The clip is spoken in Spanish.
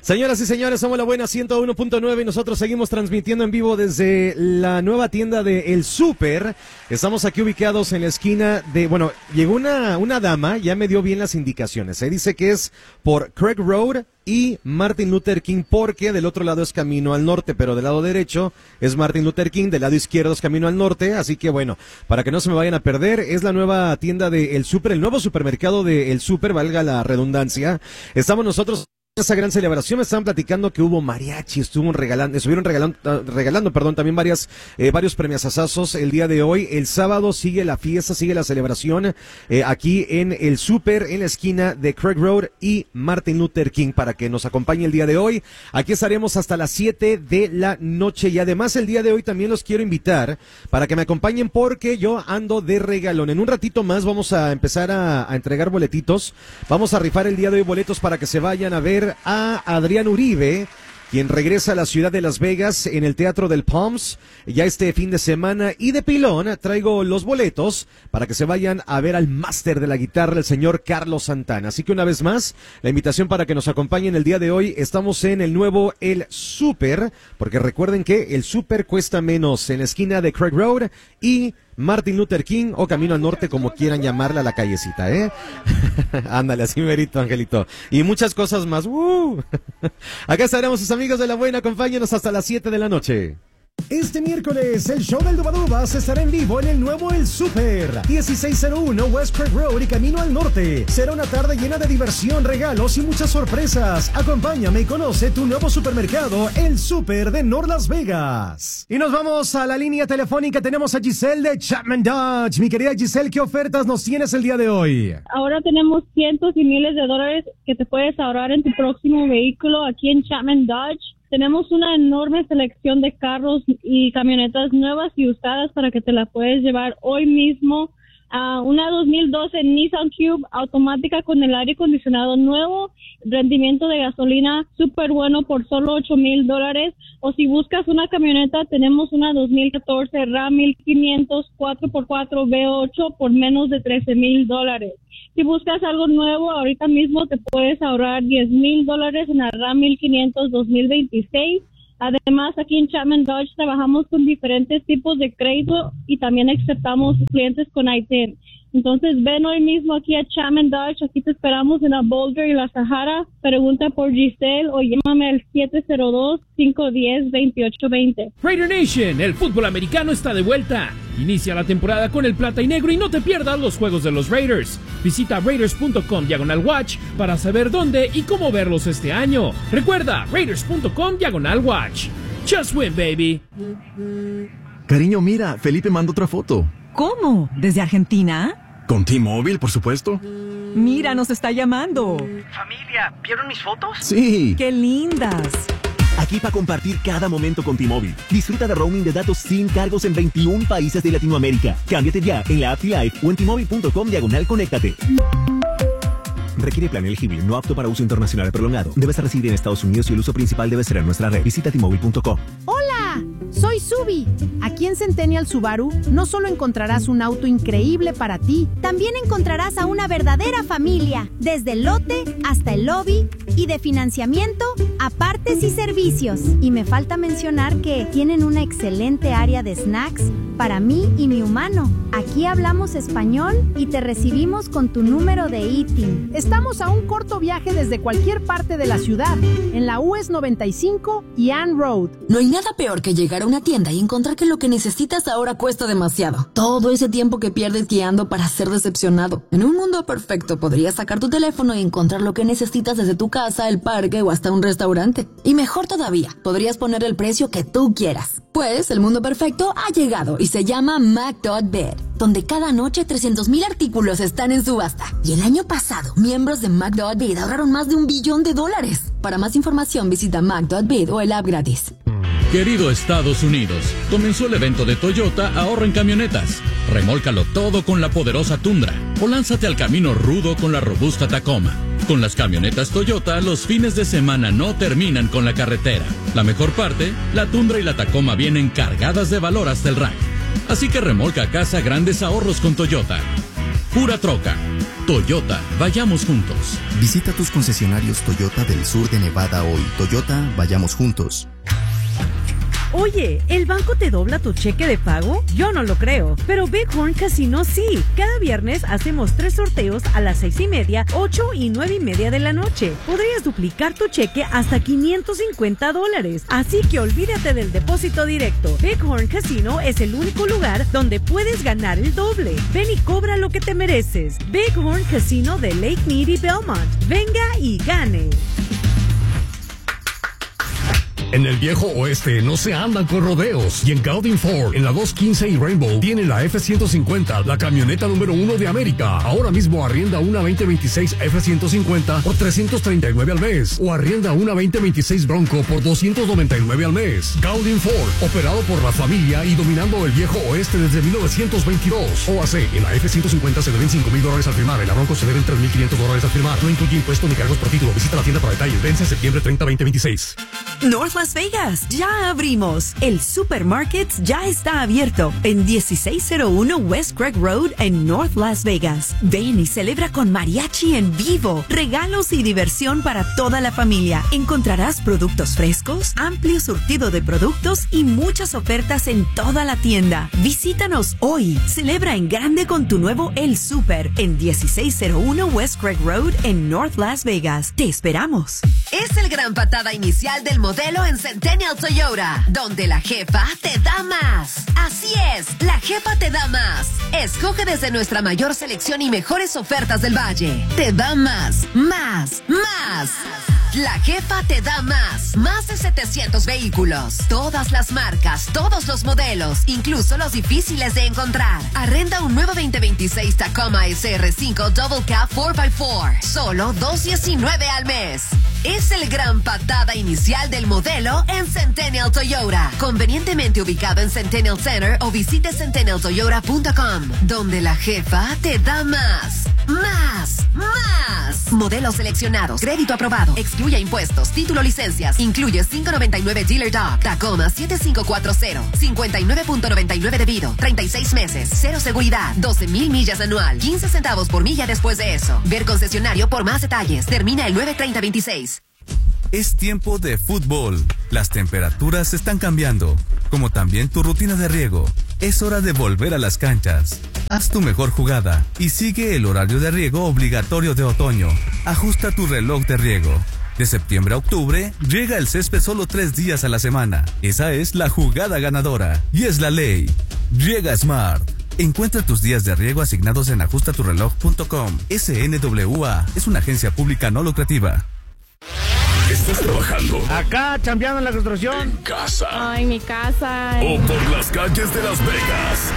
Señoras y señores, somos La Buena 101.9 y nosotros seguimos transmitiendo en vivo desde la nueva tienda de El Súper. Estamos aquí ubicados en la esquina de, bueno, llegó una dama, ya me dio bien las indicaciones. Dice que es por Craig Road y Martin Luther King, porque del otro lado es camino al norte, pero del lado derecho es Martin Luther King, del lado izquierdo es camino al norte, así que bueno, para que no se me vayan a perder, es la nueva tienda de El Súper, el nuevo supermercado de El Súper, valga la redundancia. Estamos nosotros esa gran celebración. Me estaban platicando que hubo mariachi, estuvieron regalando también varios premiazazazos el día de hoy. El sábado sigue la fiesta, sigue la celebración aquí en El Súper, en la esquina de Craig Road y Martin Luther King, para que nos acompañe el día de hoy. Aquí estaremos hasta las 7 de la noche y además el día de hoy también los quiero invitar para que me acompañen porque yo ando de regalón. En un ratito más vamos a empezar a entregar boletitos. Vamos a rifar el día de hoy boletos para que se vayan a ver a Adrián Uribe, quien regresa a la ciudad de Las Vegas en el Teatro del Palms ya este fin de semana, y de pilón traigo los boletos para que se vayan a ver al máster de la guitarra, el señor Carlos Santana. Así que una vez más, la invitación para que nos acompañen el día de hoy. Estamos en el nuevo El Súper, porque recuerden que El Súper cuesta menos, en la esquina de Craig Road y Martin Luther King, o camino al norte, como quieran llamarla, la callecita, Ándale, así merito, Angelito. Y muchas cosas más. Acá estaremos sus amigos de La Buena, acompáñenos hasta las 7 de la noche. Este miércoles, el show del Dubadubas estará en vivo en el nuevo El Súper, 1601 West Craig Road y camino al norte. Será una tarde llena de diversión, regalos y muchas sorpresas. Acompáñame y conoce tu nuevo supermercado, El Súper de North Las Vegas. Y nos vamos a la línea telefónica. Tenemos a Giselle de Chapman Dodge. Mi querida Giselle, ¿qué ofertas nos tienes el día de hoy? Ahora tenemos cientos y miles de dólares que te puedes ahorrar en tu próximo vehículo aquí en Chapman Dodge. Tenemos una enorme selección de carros y camionetas nuevas y usadas para que te la puedes llevar hoy mismo. Una 2012 Nissan Cube automática con el aire acondicionado nuevo, rendimiento de gasolina súper bueno por solo $8,000. O si buscas una camioneta, tenemos una 2014 Ram 1500 4x4 V8 por menos de $13,000. Si buscas algo nuevo, ahorita mismo te puedes ahorrar $10,000 en la RAM 1500 2026. Además, aquí en Chapman Dodge trabajamos con diferentes tipos de crédito y también aceptamos clientes con ITIN. Entonces, ven hoy mismo aquí a Chapman Dodge. Aquí te esperamos en la Boulder y la Sahara. Pregunta por Giselle o llámame al 702-510-2820. Raider Nation, el fútbol americano está de vuelta. Inicia la temporada con el plata y negro y no te pierdas los juegos de los Raiders. Visita raiders.com/watch para saber dónde y cómo verlos este año. Recuerda, raiders.com/watch. Just win, baby. Cariño, mira, Felipe mandó otra foto. ¿Cómo? ¿Desde Argentina? Con T-Mobile, por supuesto. Mira, nos está llamando. Familia, ¿vieron mis fotos? Sí. ¡Qué lindas! Aquí para compartir cada momento con T-Mobile. Disfruta de roaming de datos sin cargos en 21 países de Latinoamérica. Cámbiate ya en la app T-Life o en T-Mobile.com/conéctate. Requiere plan elegible, no apto para uso internacional prolongado. Debes residir en Estados Unidos y el uso principal debe ser en nuestra red. Visita T-Mobile.com. ¡Hola! Soy Subi. Aquí en Centennial Subaru no solo encontrarás un auto increíble para ti, también encontrarás a una verdadera familia, desde el lote hasta el lobby y de financiamiento a partes y servicios. Y me falta mencionar que tienen una excelente área de snacks para mí y mi humano. Aquí hablamos español y te recibimos con tu número de ITIN. Estamos a un corto viaje desde cualquier parte de la ciudad, en la US 95 y Ann Road. No hay nada peor que llegar a una tienda y encontrar que lo que necesitas ahora cuesta demasiado. Todo ese tiempo que pierdes guiando para ser decepcionado. En un mundo perfecto podrías sacar tu teléfono y encontrar lo que necesitas desde tu casa, el parque o hasta un restaurante. Y mejor todavía, podrías poner el precio que tú quieras. Pues el mundo perfecto ha llegado y se llama Mac.bed, donde cada noche 300,000 artículos están en subasta. Y el año pasado, miembros de Mac.bed ahorraron más de $1 billón. Para más información visita Mac.bed o el app gratis. Querido Estados Unidos, comenzó el evento de Toyota Ahorra en Camionetas. Remólcalo todo con la poderosa Tundra o lánzate al camino rudo con la robusta Tacoma. Con las camionetas Toyota, los fines de semana no terminan con la carretera. La mejor parte, la Tundra y la Tacoma vienen cargadas de valor hasta el rack. Así que remolca a casa grandes ahorros con Toyota. Pura troca. Toyota, vayamos juntos. Visita tus concesionarios Toyota del sur de Nevada hoy. Toyota, vayamos juntos. Oye, ¿el banco te dobla tu cheque de pago? Yo no lo creo, pero Bighorn Casino sí. Cada viernes hacemos 3 sorteos a las 6:30, 8 y 9:30 de la noche. Podrías duplicar tu cheque hasta $550. Así que olvídate del depósito directo. Bighorn Casino es el único lugar donde puedes ganar el doble. Ven y cobra lo que te mereces. Bighorn Casino de Lake Mead y Belmont. Venga y gane. En el viejo oeste no se andan con rodeos. Y en Gaudin Ford, en la 215 y Rainbow, tiene la F-150, la camioneta número 1 de América. Ahora mismo arrienda una 2026 F-150 por $339 al mes. O arrienda una 2026 Bronco por $299 al mes. Gaudin Ford, operado por la familia y dominando el viejo oeste desde 1922. OAC, en la F-150 se deben $5,000 al firmar. En la Bronco se deben $3,500 al firmar. No incluye impuestos ni cargos por título. Visita la tienda para detalles. Vence septiembre 30, 2026. North Las Vegas, ya abrimos. El Supermarket ya está abierto en 1601 West Craig Road en North Las Vegas. Ven y celebra con mariachi en vivo, regalos y diversión para toda la familia. Encontrarás productos frescos, amplio surtido de productos y muchas ofertas en toda la tienda. Visítanos hoy. Celebra en grande con tu nuevo El Super en 1601 West Craig Road en North Las Vegas. Te esperamos. Es el gran patada inicial del modelo en Centennial Toyota, donde la jefa te da más. Así es, la jefa te da más. Escoge desde nuestra mayor selección y mejores ofertas del valle. Te da más, más, más. La jefa te da más. Más de 700 vehículos. Todas las marcas, todos los modelos, incluso los difíciles de encontrar. Arrenda un nuevo 2026 Tacoma SR5 Double Cab 4x4. Solo $219 al mes. Es el gran patada inicial del modelo en Centennial Toyota. Convenientemente ubicado en Centennial Center o visite centennialtoyota.com, donde la jefa te da más. Más, más. Modelos seleccionados. Crédito aprobado. Excluye impuestos. Título, licencias. Incluye $5.99 Dealer Dog. Tacoma 7540. 59.99 debido. 36 meses. Cero seguridad. 12,000 millas anual. 15 centavos por milla después de eso. Ver concesionario por más detalles. Termina el 9/30/26. Es tiempo de fútbol. Las temperaturas están cambiando, como también tu rutina de riego. Es hora de volver a las canchas. Haz tu mejor jugada y sigue el horario de riego obligatorio de otoño. Ajusta tu reloj de riego. De septiembre a octubre, riega el césped solo 3 días a la semana. Esa es la jugada ganadora. Y es la ley. Riega Smart. Encuentra tus días de riego asignados en ajustatureloj.com. SNWA es una agencia pública no lucrativa. ¿Estás trabajando? Acá, chambeando en la construcción. ¿En casa? Ay, mi casa. ¿O por las calles de Las Vegas?